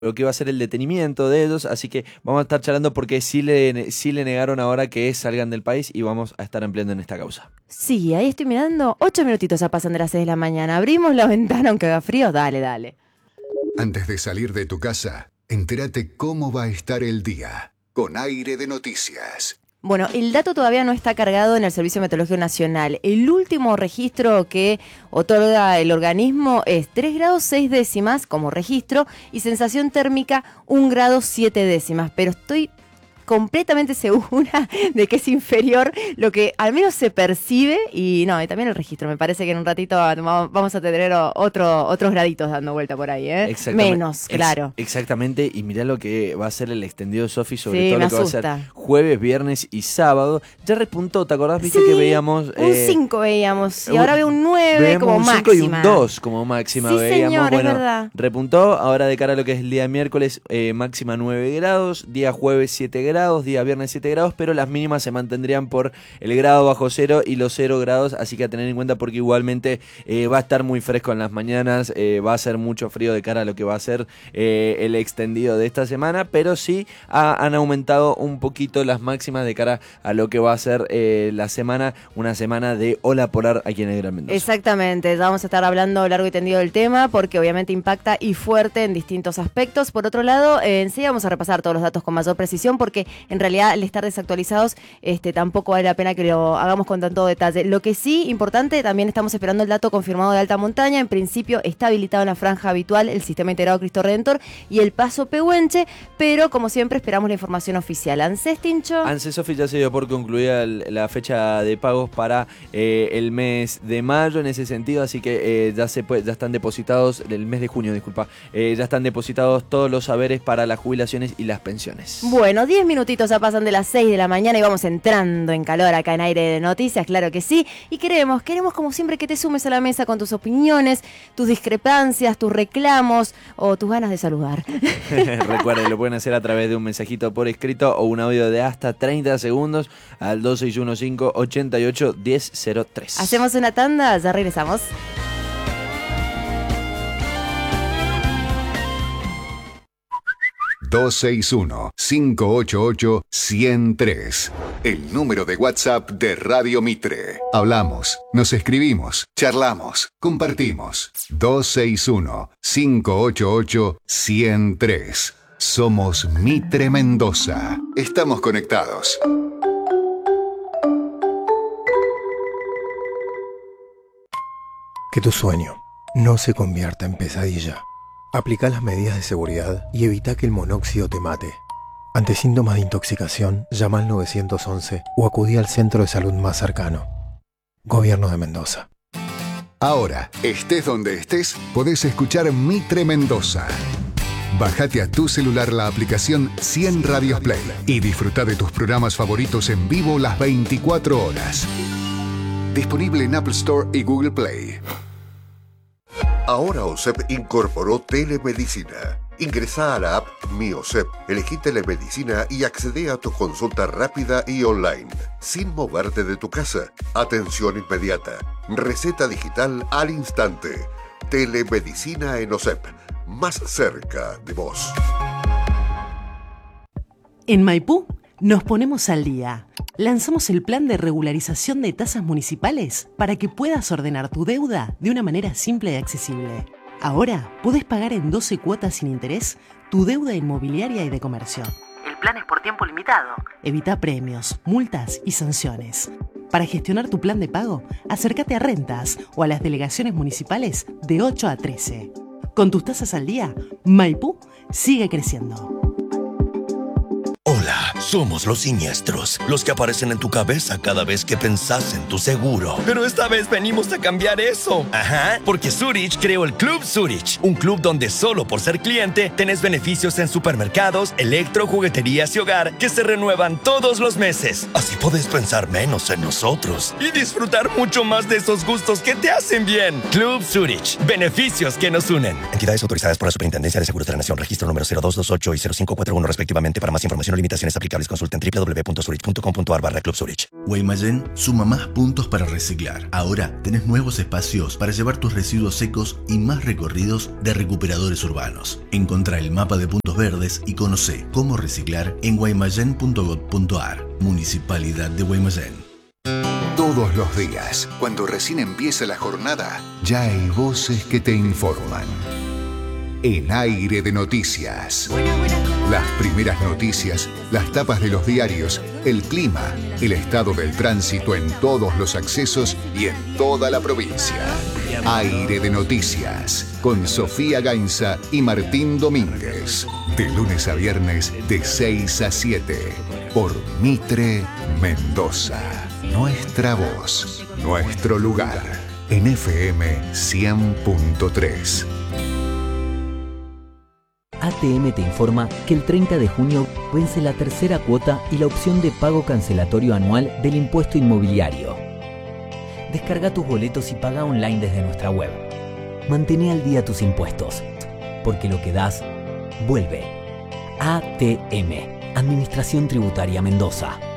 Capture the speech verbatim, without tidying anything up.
lo que va a ser el detenimiento de ellos, así que vamos a estar charlando porque sí le, sí le negaron ahora que salgan del país y vamos a estar ampliando en esta causa. Sí, ahí estoy mirando, ocho minutitos ya pasan de las seis de la mañana, abrimos la ventana aunque haga frío, dale, dale. Antes de salir de tu casa, entérate cómo va a estar el día, con Aire de Noticias. Bueno, el dato todavía no está cargado en el Servicio Meteorológico Nacional. El último registro que otorga el organismo es tres grados seis décimas como registro y sensación térmica un grado siete décimas. Pero estoy completamente segura de que es inferior lo que al menos se percibe y no, y también el registro. Me parece que en un ratito vamos a tener otro, otros graditos dando vuelta por ahí, ¿eh? Menos, claro. Ex- exactamente, y mirá lo que va a ser el extendido Sofi, sobre sí, todo lo que asusta. va a ser jueves, viernes y sábado. Ya repuntó, ¿te acordás? Viste sí, que veíamos... un cinco eh, veíamos, y ahora veo un nueve como un máxima. cinco y un dos como máxima sí, veíamos. Señor, bueno, es verdad. Repuntó, ahora de cara a lo que es el día miércoles, eh, máxima nueve grados, día jueves siete grados, día viernes siete grados, pero las mínimas se mantendrían por el grado bajo cero y los cero grados, así que a tener en cuenta porque igualmente eh, va a estar muy fresco en las mañanas, eh, va a ser mucho frío de cara a lo que va a ser eh, el extendido de esta semana, pero sí ha, han aumentado un poquito las máximas de cara a lo que va a ser eh, la semana, una semana de ola polar aquí en el Gran Mendoza. Exactamente, ya vamos a estar hablando largo y tendido del tema porque obviamente impacta y fuerte en distintos aspectos. Por otro lado, eh, enseguida vamos a repasar todos los datos con mayor precisión porque en realidad al estar desactualizados este, tampoco vale la pena que lo hagamos con tanto detalle. Lo que sí, importante, también estamos esperando el dato confirmado de alta montaña. En principio está habilitado en la franja habitual el Sistema Integrado Cristo Redentor y el Paso Pehuenche, pero como siempre esperamos la información oficial. ANSES, Tincho. ANSES, Sofi, ya se dio por concluida el, la fecha de pagos para eh, el mes de mayo en ese sentido, así que eh, ya se puede, ya están depositados, el mes de junio, disculpa, eh, ya están depositados todos los saberes para las jubilaciones y las pensiones. Bueno, diez minutitos ya pasan de las seis de la mañana y vamos entrando en calor acá en Aire de Noticias, claro que sí, y queremos, queremos como siempre que te sumes a la mesa con tus opiniones, tus discrepancias, tus reclamos o tus ganas de saludar. Recuerden, lo pueden hacer a través de un mensajito por escrito o un audio de hasta treinta segundos al dos seis uno cinco, ocho ocho, uno cero cero tres. Hacemos una tanda, ya regresamos. dos seis uno, cinco ocho ocho, uno cero tres. El número de WhatsApp de Radio Mitre. Hablamos, nos escribimos, charlamos, compartimos. dos seis uno, cinco ocho ocho, uno cero tres. Somos Mitre Mendoza. Estamos conectados. Que tu sueño no se convierta en pesadilla. Aplica las medidas de seguridad y evita que el monóxido te mate. Ante síntomas de intoxicación, llama al nueve once o acudí al centro de salud más cercano. Gobierno de Mendoza. Ahora, estés donde estés, podés escuchar Mitre Mendoza. Bájate a tu celular la aplicación cien Radios Play y disfruta de tus programas favoritos en vivo las veinticuatro horas. Disponible en Apple Store y Google Play. Ahora OSEP incorporó telemedicina. Ingresa a la app Mi OSEP, elegí telemedicina y accede a tu consulta rápida y online, sin moverte de tu casa. Atención inmediata. Receta digital al instante. Telemedicina en OSEP, más cerca de vos. En Maipú nos ponemos al día. Lanzamos el plan de regularización de tasas municipales para que puedas ordenar tu deuda de una manera simple y accesible. Ahora podés pagar en doce cuotas sin interés tu deuda inmobiliaria y de comercio. El plan es por tiempo limitado. Evita premios, multas y sanciones. Para gestionar tu plan de pago, acércate a Rentas o a las delegaciones municipales de ocho a trece. Con tus tasas al día, Maipú sigue creciendo. Hola, somos los siniestros, los que aparecen en tu cabeza cada vez que pensás en tu seguro. Pero esta vez venimos a cambiar eso. Ajá, porque Zurich creó el Club Zurich, un club donde solo por ser cliente tenés beneficios en supermercados, electro, jugueterías y hogar que se renuevan todos los meses. Así podés pensar menos en nosotros y disfrutar mucho más de esos gustos que te hacen bien. Club Zurich, beneficios que nos unen. Entidades autorizadas por la Superintendencia de Seguros de la Nación, registro número cero dos dos ocho y cero cinco cuatro uno respectivamente. Para más información o limitaciones aplicables detalles consulta en doble u doble u doble u punto zurich punto com punto a r barra Club Zurich. Guaymallén suma más puntos para reciclar. Ahora tenés nuevos espacios para llevar tus residuos secos y más recorridos de recuperadores urbanos. Encontrá el mapa de puntos verdes y conocé cómo reciclar en guaymallén punto gov punto a r. Municipalidad de Guaymallén. Todos los días, cuando recién empieza la jornada, ya hay voces que te informan. En Aire de Noticias. Las primeras noticias, las tapas de los diarios, el clima, el estado del tránsito en todos los accesos y en toda la provincia. Aire de Noticias, con Sofía Gainza y Martín Domínguez. De lunes a viernes, de seis a siete. Por Mitre Mendoza. Nuestra voz, nuestro lugar. En F M cien punto tres. A T M te informa que el treinta de junio vence la tercera cuota y la opción de pago cancelatorio anual del impuesto inmobiliario. Descarga tus boletos y paga online desde nuestra web. Mantén al día tus impuestos, porque lo que das, vuelve. A T M, Administración Tributaria Mendoza.